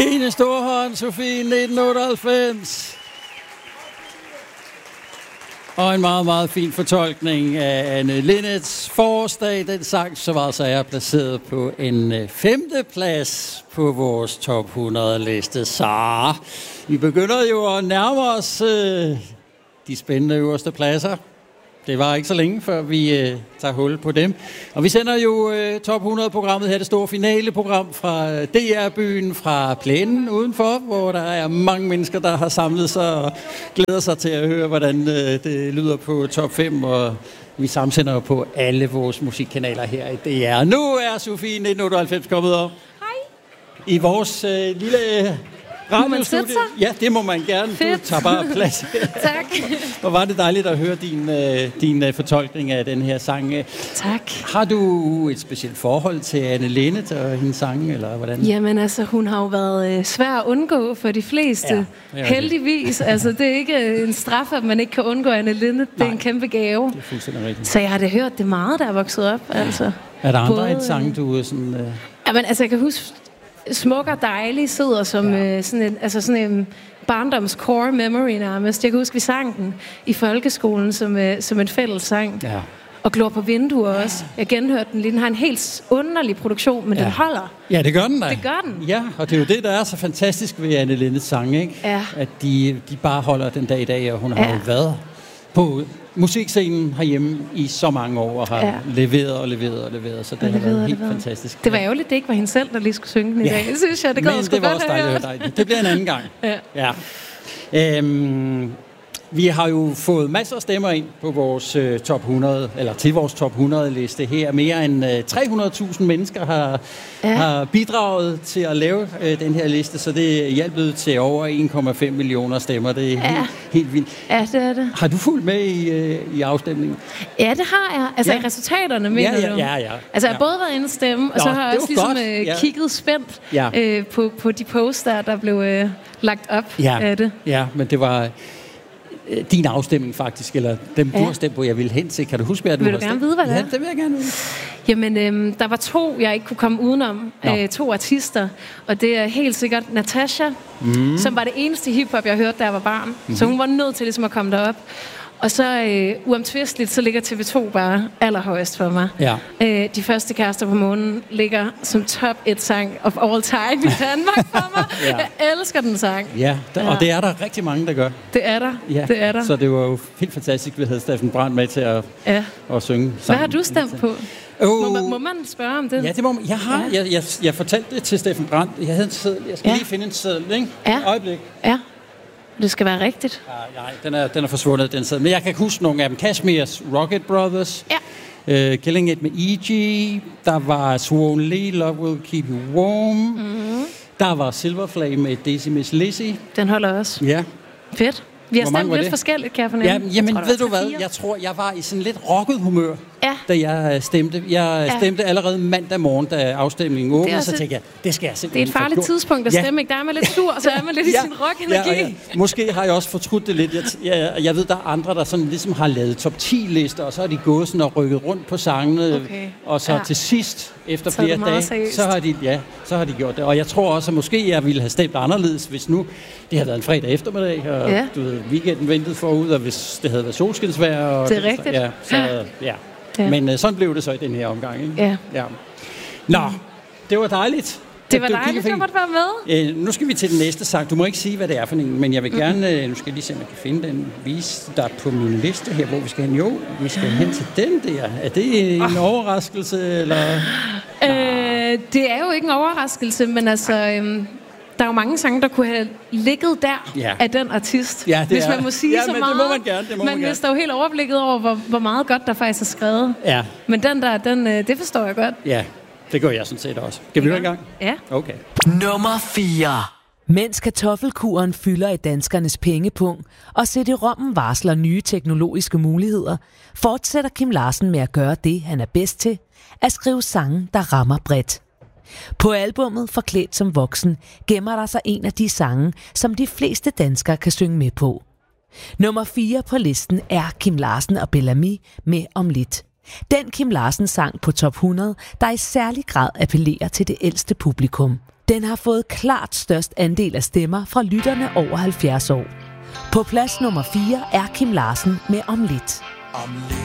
Kine Storhånd, Sofie, 1998. Og en meget, meget fin fortolkning af Anne Linnets Forårsdag. Den sang, som altså er placeret på en 5. plads på vores top 100-liste. Så vi begynder jo at nærme os de spændende øverste pladser. Det var ikke så længe, før vi tager hul på dem. Og vi sender jo top 100-programmet her, det store finaleprogram fra DR-byen, fra plænen udenfor, hvor der er mange mennesker, der har samlet sig og glæder sig til at høre, hvordan det lyder på top 5. Og vi samsender på alle vores musikkanaler her i DR. Nu er Sofie 1998 kommet op. Hej. I vores lille... Må man sætte sig? Ja, det må man gerne. Fedt. Du tager bare plads. Tak. Hvor var det dejligt at høre din fortolkning af den her sang. Tak. Har du et specielt forhold til Anne Linnet og hendes sange, eller hvordan? Jamen altså, hun har jo været svær at undgå for de fleste. Ja, heldigvis. Altså, det er ikke en straf, at man ikke kan undgå Anne Linnet. Det er en kæmpe gave. Det er fuldstændig rigtigt. Så jeg har da hørt det meget, der er vokset op. Altså. Er der andre en sang, du er sådan... Jamen altså, jeg kan huske... Smuk og dejlig sidder som sådan en barndoms core memory nærmest. Jeg kan huske, vi sang den i folkeskolen som en fælles sang. Ja. Og Glor på vinduer også. Jeg genhørte den lige. Den har en helt underlig produktion, men den holder. Ja, det gør den da. Det gør den. Ja, og det er jo det, der er så fantastisk ved Anne Linnets sange, ikke? Ja. At de bare holder den dag i dag, og hun har jo været på musikscenen herhjemme i så mange år, og har leveret, så det har været helt fantastisk. Det var ærgerligt, det ikke var hende selv, der lige skulle synge den i dag. Det synes jeg, det gad sgu godt. Men det var også dejligt. Det bliver en anden gang. Ja. Vi har jo fået masser af stemmer ind på vores top 100, eller til vores top 100-liste her. Mere end 300.000 mennesker har bidraget til at lave den her liste, så det er hjælpet til over 1,5 millioner stemmer. Det er helt vildt. Ja, det er det. Har du fulgt med i afstemningen? Ja, det har jeg. Altså i resultaterne, mener du? Ja. Altså jeg har både været inde og stemme, og så har jeg også ligesom kigget spændt på de posts, der blev lagt op af det. Ja, men det var... din afstemning faktisk, eller dem du har stemt på, jeg ville hen til. Kan du huske, hvad du vil du gerne vide, hvad det er? Ja, det vil jeg gerne vide. Jamen, der var 2, jeg ikke kunne komme udenom. 2 artister, og det er helt sikkert Natasha, som var det eneste hiphop, jeg hørte, da jeg var barn. Så hun var nødt til ligesom at komme derop. Og så uomtvisteligt, så ligger TV2 bare allerhøjest for mig. Ja. De første kærester på månen ligger som top 1 sang of all time i Danmark for mig. Jeg elsker den sang. Ja, og det er der rigtig mange, der gør. Det er der. Ja. Det er der. Så det var jo helt fantastisk, vi havde Steffen Brandt med til at synge sangen. Hvad har du stemt på? Må man spørge om det? Ja, det må man. Jeg fortalte det til Steffen Brandt. Jeg havde en seddel. Jeg skal lige finde en seddel, ikke? Ja. Et øjeblik. Ja. Det skal være rigtigt. Nej, den er forsvundet, den seddel. Men jeg kan huske nogle af dem. Kashmirs Rocket Brothers. Ja. Killing It med E.G. Der var Swan Lee, Love Will Keep You Warm. Mm-hmm. Der var Silver Flame med Daisy Miss Lizzy. Den holder også. Ja. Fedt. Vi har stemt lidt forskelligt, kan jeg fornemme. Jamen, ved du hvad? Jeg tror, jeg var i sådan lidt rocket humør, da jeg stemte. Jeg stemte allerede mandag morgen, da afstemningen åbnede, så tænkte jeg, det skal jeg simpelthen. Det er et farligt tidspunkt at stemme, ikke? Der er man lidt sur, så er man lidt i sin rock-energi. Måske har jeg også fortrudt det lidt. Jeg ved, der er andre, der sådan ligesom har lavet top 10-lister, og så har de gået sådan og rykket rundt på sangene, og så til sidst, efter flere dage, så har de gjort det. Og jeg tror også, at måske jeg ville have stemt anderledes, hvis nu det havde været en fredag eftermiddag, og du ved, weekenden ventede forud, og hvis det havde været solskinsvejr. Og det er rigtigt. Men sådan blev det så i den her omgang, ikke? Ja. Nå, det var dejligt. Det var dejligt, at måtte være med. Nu skal vi til den næste sang. Du må ikke sige, hvad det er for en, men jeg vil gerne, nu skal jeg lige se, om jeg kan finde den, vise dig på min liste her, hvor vi skal hen. Jo, vi skal hen til den der. Er det en overraskelse, eller? Det er jo ikke en overraskelse, men altså... Der er jo mange sange, der kunne have ligget der af den artist, hvis man må sige så meget. Men det må man gerne. Man mister jo helt overblikket over, hvor meget godt der faktisk er skrevet. Ja. Men den der, det forstår jeg godt. Ja, det gør jeg sådan set også. Skal vi høre en gang? Ja. Okay. Nummer 4. Mens kartoffelkuren fylder i danskernes pengepung, og CD-rommen varsler nye teknologiske muligheder, fortsætter Kim Larsen med at gøre det, han er bedst til, at skrive sange, der rammer bredt. På albummet Forklædt som voksen gemmer der sig en af de sange, som de fleste danskere kan synge med på. Nummer 4 på listen er Kim Larsen og Bellamy med Om lidt. Den Kim Larsen sang på top 100, der i særlig grad appellerer til det ældste publikum. Den har fået klart størst andel af stemmer fra lytterne over 70 år. På plads nummer 4 er Kim Larsen med Om lidt.